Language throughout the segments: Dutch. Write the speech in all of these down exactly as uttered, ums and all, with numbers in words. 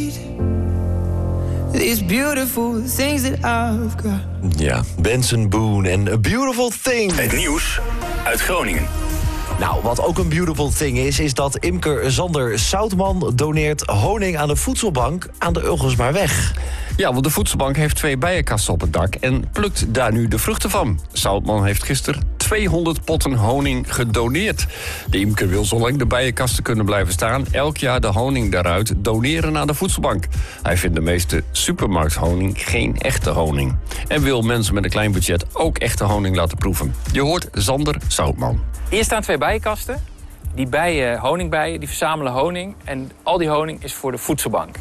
These beautiful things that I've got. Ja, Benson Boone en A Beautiful Thing. Het nieuws uit Groningen. Nou, wat ook een beautiful thing is, is dat imker Sander Soutman doneert honing aan de voedselbank aan de Ulgersmaarweg. Ja, want de voedselbank heeft twee bijenkasten op het dak en plukt daar nu de vruchten van. Soutman heeft gisteren tweehonderd potten honing gedoneerd. De imker wil, zolang de bijenkasten kunnen blijven staan, elk jaar de honing daaruit doneren aan de voedselbank. Hij vindt de meeste supermarkthoning geen echte honing. En wil mensen met een klein budget ook echte honing laten proeven. Je hoort Sander Soutman. Hier staan twee bijenkasten. Die bijen, honingbijen, die verzamelen honing. En al die honing is voor de voedselbank.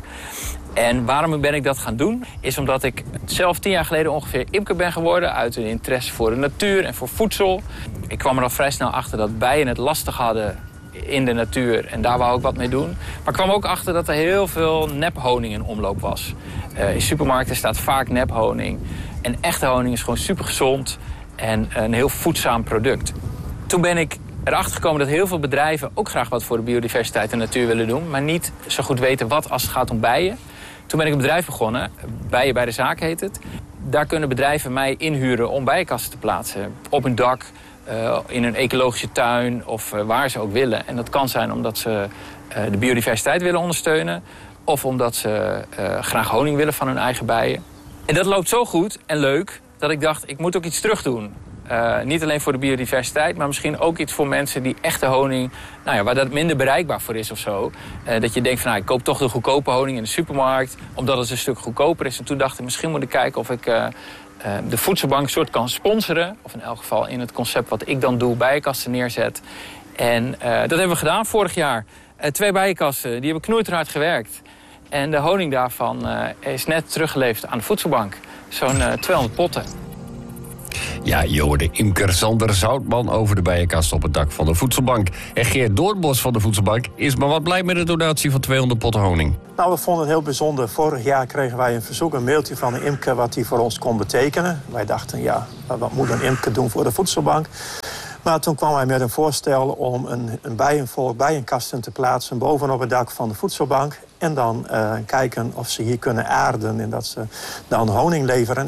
En waarom ben ik dat gaan doen? Is omdat ik zelf tien jaar geleden ongeveer imker ben geworden. Uit een interesse voor de natuur en voor voedsel. Ik kwam er al vrij snel achter dat bijen het lastig hadden in de natuur. En daar wou ik wat mee doen. Maar ik kwam ook achter dat er heel veel nephoning in omloop was. Uh, in supermarkten staat vaak nephoning. En echte honing is gewoon super gezond. En een heel voedzaam product. Toen ben ik erachter gekomen dat heel veel bedrijven ook graag wat voor de biodiversiteit en natuur willen doen. Maar niet zo goed weten wat als het gaat om bijen. Toen ben ik een bedrijf begonnen, Bijen bij de Zaak heet het. Daar kunnen bedrijven mij inhuren om bijenkasten te plaatsen. Op een dak, uh, in een ecologische tuin of uh, waar ze ook willen. En dat kan zijn omdat ze uh, de biodiversiteit willen ondersteunen. Of omdat ze uh, graag honing willen van hun eigen bijen. En dat loopt zo goed en leuk dat ik dacht, ik moet ook iets terug doen. Uh, niet alleen voor de biodiversiteit, maar misschien ook iets voor mensen die echte honing, nou ja, waar dat minder bereikbaar voor is of zo. Uh, dat je denkt van, nou, ik koop toch de goedkope honing in de supermarkt, omdat het een stuk goedkoper is. En toen dacht ik, misschien moet ik kijken of ik uh, uh, de voedselbank soort kan sponsoren. Of in elk geval in het concept wat ik dan doe, bijenkasten neerzet. En uh, dat hebben we gedaan vorig jaar. Uh, twee bijenkasten, die hebben knoeiterhard gewerkt. En de honing daarvan uh, is net teruggeleverd aan de voedselbank. Zo'n uh, tweehonderd potten. Ja, je hoorde imker Sander Soutman over de bijenkast op het dak van de voedselbank. En Geert Doornbos van de voedselbank is maar wat blij met de donatie van tweehonderd potten honing. Nou, we vonden het heel bijzonder. Vorig jaar kregen wij een verzoek, een mailtje van een imker wat die voor ons kon betekenen. Wij dachten, ja, wat moet een imker doen voor de voedselbank? Maar toen kwam hij met een voorstel om een, een bijenvolk bijenkasten te plaatsen bovenop het dak van de voedselbank. En dan uh, kijken of ze hier kunnen aarden en dat ze dan honing leveren.